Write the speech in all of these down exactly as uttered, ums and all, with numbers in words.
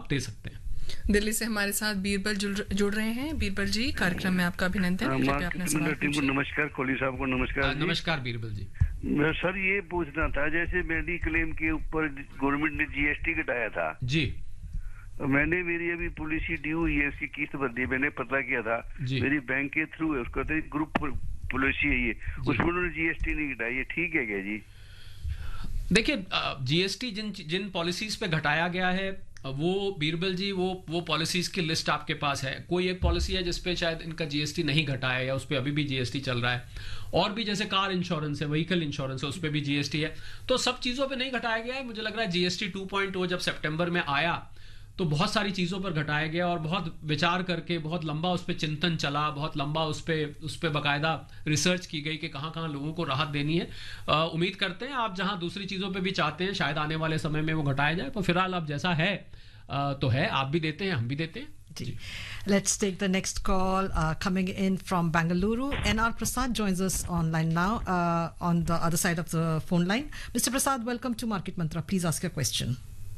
दे सकते हैं। दिल्ली से हमारे साथ बीरबल जुड़ जुड़ रहे हैं। बीरबल जी, कार्यक्रम में आपका अभिनंदन। अपना सवाल टीम को नमस्कार, कोहली साहब को नमस्कार। नमस्कार बीरबल जी। सर ये पूछना था, जैसे मेडिक्लेम के ऊपर गवर्नमेंट ने जीएसटी घटाया था जी, मैंने मेरी अभी पॉलिसी ड्यू हुई है, उसकी किस्त भरती, मैंने पता किया था मेरी बैंक के थ्रू है, उसका तो ग्रुप पॉलिसी है ये, उसमें उन्होंने जीएसटी नहीं घटाई, ये ठीक है क्या जी? देखिए, जीएसटी जिन जिन पॉलिसीज पे घटाया गया है वो बीरबल जी वो वो पॉलिसीज की लिस्ट आपके पास है। कोई एक पॉलिसी है जिसपे शायद इनका जीएसटी नहीं घटाया है या उस पर अभी भी जीएसटी चल रहा है, और भी जैसे कार इंश्योरेंस है, व्हीकल इंश्योरेंस है, उस पर भी जीएसटी है। तो सब चीज़ों पे नहीं घटाया गया है। मुझे लग रहा है जीएसटी टू पॉइंट ओ जब सितंबर में आया तो बहुत सारी चीज़ों पर घटाया गया और बहुत विचार करके बहुत लंबा उस पर चिंतन चला, बहुत लंबा उस पर उस पर बाकायदा रिसर्च की गई कि कहाँ कहाँ लोगों को राहत देनी है। आ, उम्मीद करते हैं आप जहाँ दूसरी चीज़ों पे भी चाहते हैं शायद आने वाले समय में वो घटाया जाए, तो फिलहाल अब जैसा है आ, तो है, आप भी देते हैं, हम भी देते हैं जी। Let's take the next call uh, coming in from Bangalore. N R Prasad joins us online now uh, on the other side of the phone line. Mister Prasad, welcome to Market Mantra. Please ask your question.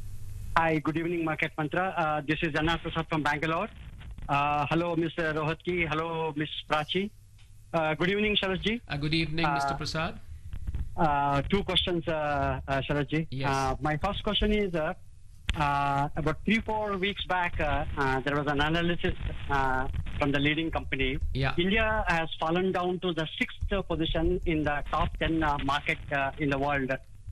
Hi, good evening, Market Mantra. Uh, this is N R Prasad from Bangalore. Uh, hello, Mister Rohatgi. Hello, Miss Prachi. Uh, good evening, Sharatji. Uh, good evening, uh, Mister Prasad. Uh, two questions, uh, uh, Sharatji. Yes. Uh, my first question is, uh, uh, about three, four weeks back, uh, uh, there was an analysis uh, from the leading company. Yeah. India has fallen down to the sixth position in the top ten uh, market uh, in the world.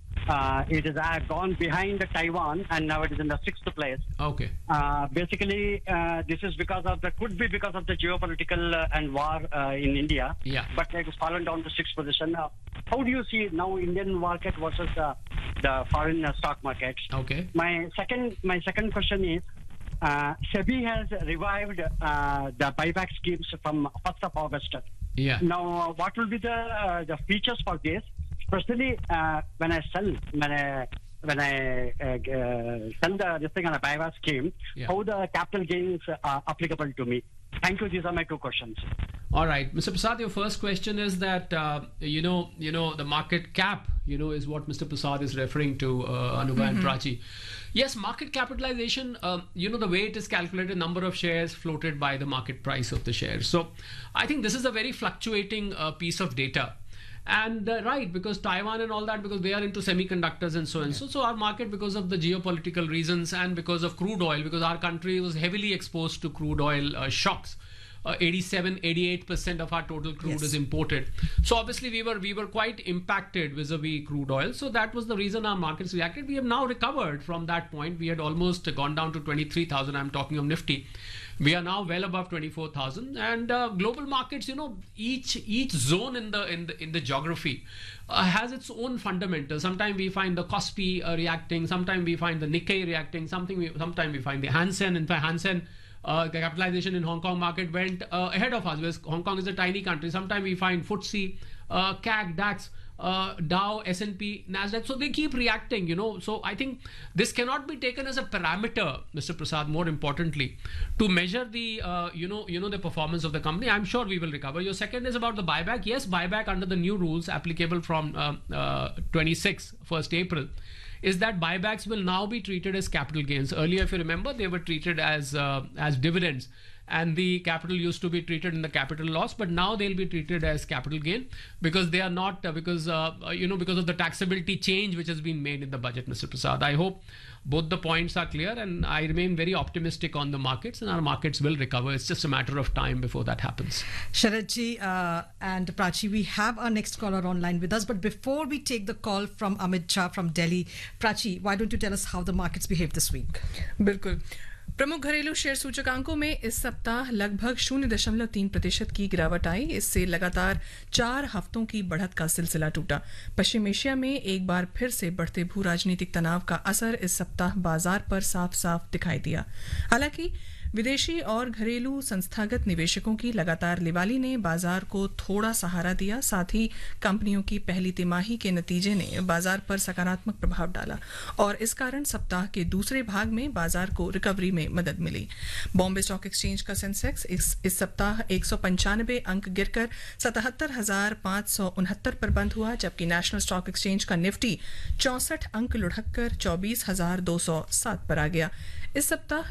Uh, it has uh, gone behind Taiwan, and now it is in the sixth place. Okay. Uh, basically, uh, this is because of the could be because of the geopolitical uh, and war uh, in India. Yeah. But it has fallen down to sixth position. Uh, how do you see now Indian market versus uh, the foreign uh, stock markets? Okay. My second my second question is, uh, SEBI has revived uh, the buyback schemes from first of August. Yeah. Now, uh, what will be the uh, the features for this? Especially uh, when I sell, when I when I uh, uh, sell the this thing on a buyback scheme, yeah. how the capital gains are applicable to me? Thank you. These are my two questions. All right, Mister Prasad, your first question is that uh, you know you know the market cap, you know, is what Mister Prasad is referring to, uh, Anuga mm-hmm. and Prachi. Yes, market capitalization, uh, you know, the way it is calculated, number of shares floated by the market price of the shares. So I think this is a very fluctuating uh, piece of data. And uh, right, because Taiwan and all that, because they are into semiconductors and so and so. So our market, because of the geopolitical reasons and because of crude oil, because our country was heavily exposed to crude oil uh, shocks. Uh, eighty-seven, eighty-eight percent of our total crude yes. is imported. So obviously we were we were quite impacted vis-a-vis crude oil. So that was the reason our markets reacted. We have now recovered from that point. We had almost gone down to twenty-three thousand. I'm talking of Nifty. We are now well above twenty-four thousand. And uh, global markets, you know, each each zone in the in the in the geography uh, has its own fundamentals. Sometimes we find the Kospi uh, reacting. Sometimes we find the Nikkei reacting. Something we, sometimes we find the Hansen. In fact, Hansen. Uh, the capitalization in Hong Kong market went uh, ahead of us, because Hong Kong is a tiny country. Sometimes we find F T S E, uh, C A C, DAX, uh, Dow, S and P, Nasdaq. So they keep reacting, you know. So I think this cannot be taken as a parameter, Mister Prasad, more importantly, to measure the, uh, you know, you know, the performance of the company. I'm sure we will recover. Your second is about the buyback. Yes, buyback under the new rules applicable from uh, uh, twenty-sixth, first April. Is that buybacks will now be treated as capital gains. Earlier, if you remember, they were treated as uh, as dividends, and the capital used to be treated in the capital loss, but now they'll be treated as capital gain, because they are not uh, because uh, you know because of the taxability change which has been made in the budget, Mister Prasad. I hope both the points are clear, and I remain very optimistic on the markets, and our markets will recover. It's just a matter of time before that happens. Sharatji uh, and Prachi, we have our next caller online with us, but before we take the call from Amit Jha from Delhi, Prachi, why don't you tell us how the markets behaved this week? बिल्कुल। प्रमुख घरेलू share सूचकांकों में इस सप्ताह लगभग शून्य दशमलव तीन प्रतिशत की गिरावट आई। इससे लगातार चार हफ्तों की बढ़त का सिलसिला टूटा। पश्चिम एशिया में एक बार फिर से बढ़ते भू राजनीतिक तनाव का असर इस सप्ताह बाजार पर साफ साफ दिखाई दिया। हालांकि विदेशी और घरेलू संस्थागत निवेशकों की लगातार लिवाली ने बाजार को थोड़ा सहारा दिया। साथ ही कंपनियों की पहली तिमाही के नतीजे ने बाजार पर सकारात्मक प्रभाव डाला और इस कारण सप्ताह के दूसरे भाग में बाजार को रिकवरी में मदद मिली। बॉम्बे स्टॉक एक्सचेंज का सेंसेक्स इस, इस सप्ताह एक सौ पंचानबे अंक गिरकर सतहत्तर हजार पांच सौ उनहत्तर पर बंद हुआ, जबकि नेशनल स्टॉक एक्सचेंज का निफ्टी चौसठ अंक लुढ़ककर चौबीस हजार दो सौ सात पर आ गया। इस सप्ताह